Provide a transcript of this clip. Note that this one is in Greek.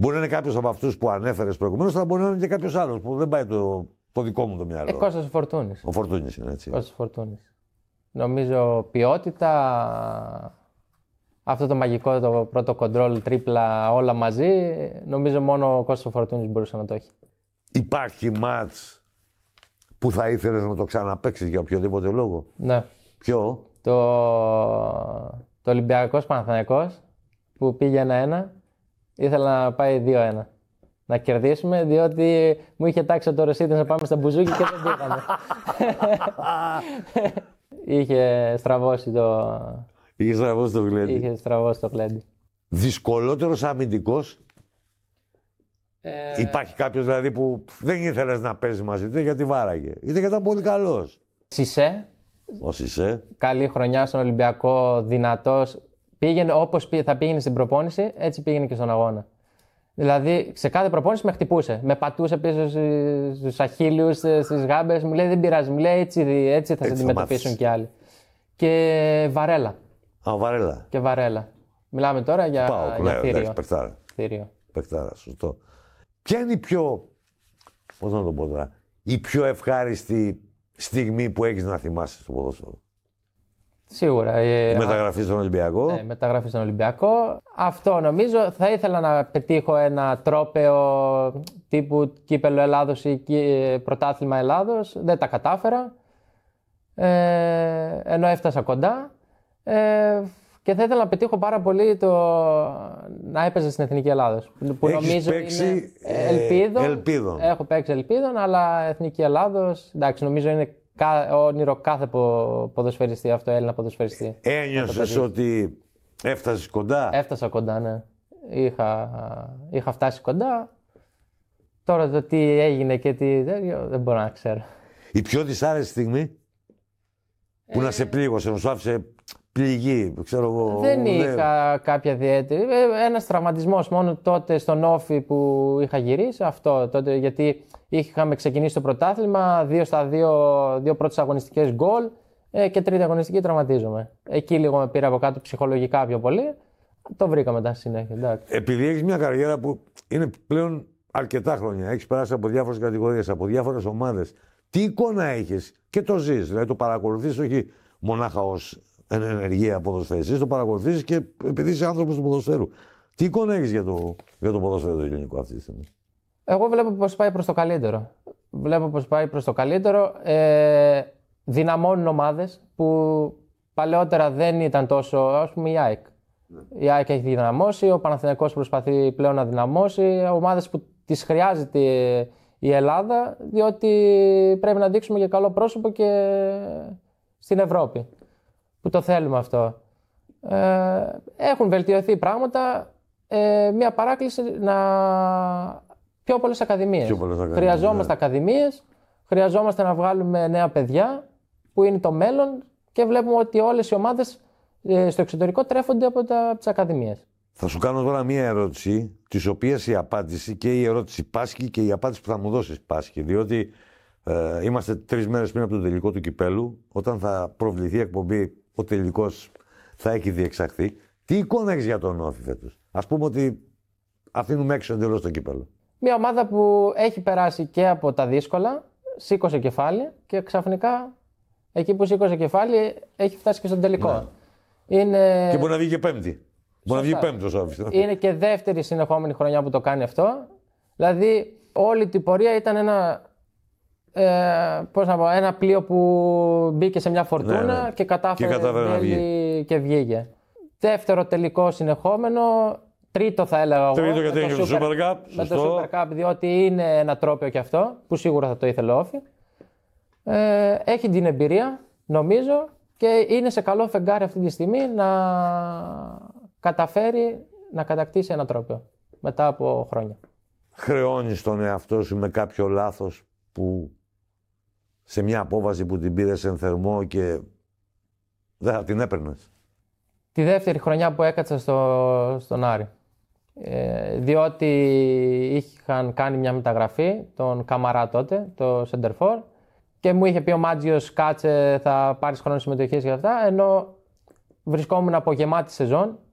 Μπορεί να είναι κάποιος από αυτούς που ανέφερες προηγουμένως, αλλά μπορεί να είναι και κάποιος άλλος που δεν πάει το δικό μου το μυαλό. Κώστας ο Φορτούνης. Ο Φορτούνης είναι έτσι. Κώστας Φορτούνης. Νομίζω ποιότητα, αυτό το μαγικό, το πρώτο κοντρόλ, τρίπλα, όλα μαζί, νομίζω μόνο ο Κώστας ο Φορτούνης μπορούσε να το έχει. Υπάρχει μάτς που θα ήθελες να το ξαναπαίξεις για οποιοδήποτε λόγο? Ναι. Ποιο? Το Ολυμπιακός Παναθηναϊκός που πήγε 1-1, ήθελα να πάει 2-1. Να κερδίσουμε, διότι μου είχε τάξει το Ρωσίδης να πάμε στα μπουζούκι και δεν πήγαμε. Είχε στραβώσει το... Είχε στραβώσει το γλέντι. Είχε στραβώσει το γλέντι. Δυσκολότερος αμυντικός. Υπάρχει κάποιος δηλαδή που δεν ήθελες να παίζει μαζί του γιατί βάραγε. Είτε γιατί ήταν πολύ καλός. Σισέ. Ο Σισέ. Καλή χρονιά στον Ολυμπιακό, δυνατός. Πήγαινε όπως θα πήγαινε στην προπόνηση, έτσι πήγαινε και στον αγώνα. Δηλαδή, σε κάθε προπόνηση με χτυπούσε. Με πατούσε πίσω στους αχίλιους, στις γάμπες. Μου λέει: δεν πειράζει. Μου λέει: έτσι θα σε αντιμετωπίσουν κι άλλοι. Και Βαρέλα. Α, Βαρέλα. Και Βαρέλα. Μιλάμε τώρα για θήριο. Παιχτάρα. Παιχτάρα, σωστό. Ποια είναι η πιο, πώς να το πω τώρα, η πιο ευχάριστη στιγμή που έχεις να θυμάσαι στο ποδόσφαιρο? Σίγουρα. Η μεταγραφή στον Ολυμπιακό. Ναι, μεταγραφή στον Ολυμπιακό. Αυτό νομίζω. Θα ήθελα να πετύχω ένα τρόπαιο τύπου κύπελλο Ελλάδος ή πρωτάθλημα Ελλάδος. Δεν τα κατάφερα. Ενώ έφτασα κοντά. Και θα ήθελα να πετύχω πάρα πολύ να έπαιζε στην Εθνική Ελλάδος. Που έχεις νομίζω παίξει είναι ελπίδων. Έχω παίξει ελπίδων, αλλά Εθνική Ελλάδος, εντάξει, νομίζω είναι όνειρο κάθε ποδοσφαιριστή αυτό, Έλληνα ποδοσφαιριστή. Ένιωσες ότι έφτασες κοντά? Έφτασα κοντά, ναι. Είχα φτάσει κοντά. Τώρα το τι έγινε και τι δεν μπορώ να ξέρω. Η πιο δυσάρεστη στιγμή που να σε πλήγωσε, να σου άφησε πληγή, ξέρω εγώ. Δεν είχα κάποια ιδιαίτερη. Ένας τραυματισμός μόνο τότε στον Όφι που είχα γυρίσει. Αυτό τότε, γιατί είχαμε ξεκινήσει το πρωτάθλημα, 2 στα 2 πρώτες αγωνιστικές γκολ και τρίτη αγωνιστική τραυματίζομαι. Εκεί λίγο με πήρε από κάτω ψυχολογικά πιο πολύ. Το βρήκα μετά στη συνέχεια. Εντάξει. Επειδή έχεις μια καριέρα που είναι πλέον αρκετά χρόνια, έχεις περάσει από διάφορες κατηγορίες, από διάφορες ομάδες, τι εικόνα έχεις και το ζεις? Δηλαδή το παρακολουθείς όχι μονάχα ως ενεργεία ποδοσφαιριστής, το παρακολουθείς και επειδή είσαι άνθρωπος του ποδοσφαίρου. Τι εικόνα έχεις για το ποδόσφαιρο το ελληνικό αυτή τη στιγμή? Εγώ βλέπω πως πάει προς το καλύτερο. Δυναμώνουν ομάδες που παλαιότερα δεν ήταν τόσο, ας πούμε η ΑΕΚ. Η ΑΕΚ έχει δυναμώσει, ο Παναθηναϊκός προσπαθεί πλέον να δυναμώσει. Ομάδες που τις χρειάζεται η Ελλάδα, διότι πρέπει να δείξουμε και καλό πρόσωπο και στην Ευρώπη, που το θέλουμε αυτό. Έχουν βελτιωθεί πράγματα. Μια παράκληση πιο πολλές ακαδημίες. Χρειαζόμαστε ακαδημίες, χρειαζόμαστε να βγάλουμε νέα παιδιά που είναι το μέλλον και βλέπουμε ότι όλες οι ομάδες στο εξωτερικό τρέφονται από τις ακαδημίες. Θα σου κάνω τώρα μία ερώτηση, της οποίας η απάντηση και η ερώτηση πάσχει και η απάντηση που θα μου δώσεις πάσχει. Διότι είμαστε 3 μέρες πριν από τον τελικό του κυπέλου, όταν θα προβληθεί η εκπομπή, ο τελικός θα έχει διεξαχθεί. Τι εικόνα έχεις για τον Όφη φέτος? Ας πούμε ότι αφήνουμε έξω εντελώς το κύπελο. Μια ομάδα που έχει περάσει και από τα δύσκολα, σήκωσε κεφάλι και ξαφνικά εκεί που σήκωσε κεφάλι έχει φτάσει και στον τελικό. Ναι. Είναι... Και μπορεί να βγει και πέμπτη. Μπορεί να βγει πέμπτος Όφης. Είναι και δεύτερη συνεχόμενη χρονιά που το κάνει αυτό. Δηλαδή όλη την πορεία ήταν ένα πλοίο που μπήκε σε μια φορτούνα και κατάφερε να βγει. Και βγήκε. Δεύτερο τελικό συνεχόμενο. Τρίτο θα έλεγα εγώ. Τρίτο γιατί έχει το Super Cup. Με το Super Cup, διότι είναι ένα τρόπαιο κι αυτό που σίγουρα θα το ήθελε ο Όφη. Έχει την εμπειρία, νομίζω, και είναι σε καλό φεγγάρι αυτή τη στιγμή να καταφέρει να κατακτήσει ένα τρόπαιο μετά από χρόνια. Χρεώνεις τον εαυτό σου με κάποιο λάθος που σε μια απόβαση που την πήρες εν θερμό και δεν θα την έπαιρνες? Τη δεύτερη χρονιά που έκατσα στον Άρη. Διότι είχαν κάνει μια μεταγραφή, τον Καμαρά τότε, το Σεντερφόρ, και μου είχε πει ο Μάτζιος, κάτσε, θα πάρεις χρόνο συμμετοχής και αυτά, ενώ βρισκόμουν από γεμάτη σεζόν